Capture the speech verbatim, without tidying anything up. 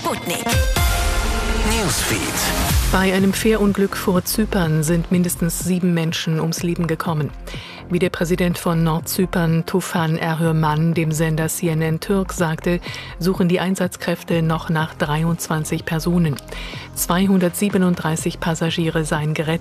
Sputnik Newsfeed. Bei einem Fährunglück vor Zypern sind mindestens sieben Menschen ums Leben gekommen. Wie der Präsident von Nordzypern, Tufan Erhürman, dem Sender C N N Türk sagte, suchen die Einsatzkräfte noch nach dreiundzwanzig Personen. zweihundertsiebenunddreißig Passagiere seien gerettet.